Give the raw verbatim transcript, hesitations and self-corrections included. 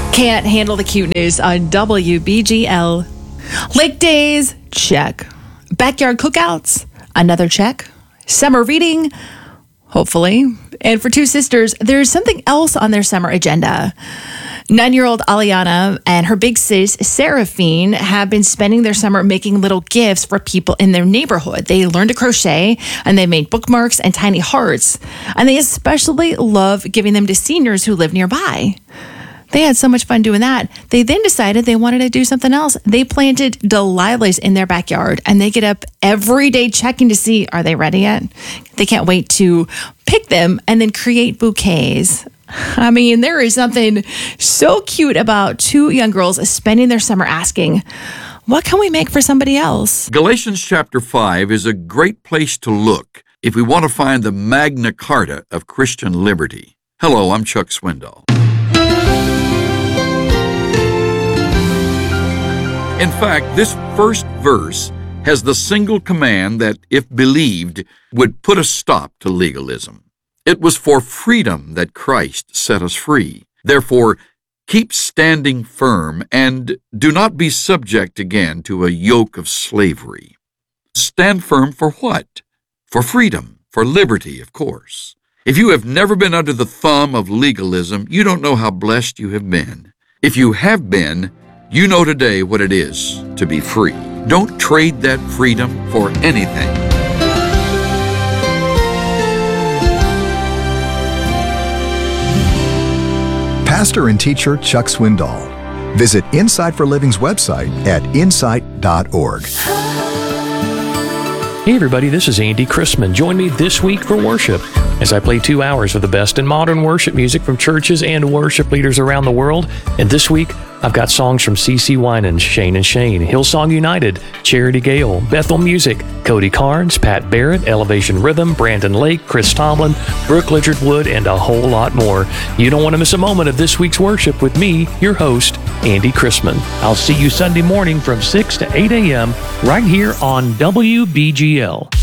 Can't handle the cute news on W B G L. Lake days, check. Backyard cookouts, another check. Summer reading, hopefully. And for two sisters, there's something else on their summer agenda. Nine-year-old Aliana and her big sis, Seraphine, have been spending their summer making little gifts for people in their neighborhood. They learned to crochet, and they made bookmarks and tiny hearts. And they especially love giving them to seniors who live nearby. They had so much fun doing that. They then decided they wanted to do something else. They planted Delilahs in their backyard, and they get up every day checking to see, are they ready yet? They can't wait to pick them and then create bouquets. I mean, there is something so cute about two young girls spending their summer asking, what can we make for somebody else? Galatians chapter five is a great place to look if we want to find the Magna Carta of Christian liberty. Hello, I'm Chuck Swindoll. In fact, this first verse has the single command that, if believed, would put a stop to legalism. It was for freedom that Christ set us free. Therefore, keep standing firm and do not be subject again to a yoke of slavery. Stand firm for what? For freedom, for liberty, of course. If you have never been under the thumb of legalism, you don't know how blessed you have been. If you have been, you know today what it is to be free. Don't trade that freedom for anything. Pastor and teacher Chuck Swindoll. Visit Insight for Living's website at insight dot org. Hey everybody, this is Andy Chrisman. Join me this week for worship as I play two hours of the best in modern worship music from churches and worship leaders around the world. And this week, I've got songs from C C Winans, Shane and Shane, Hillsong United, Charity Gale, Bethel Music, Cody Carnes, Pat Barrett, Elevation Rhythm, Brandon Lake, Chris Tomlin, Brooke Lichard Wood, and a whole lot more. You don't want to miss a moment of this week's worship with me, your host, Andy Chrisman. I'll see you Sunday morning from six to eight a.m. right here on W B G L.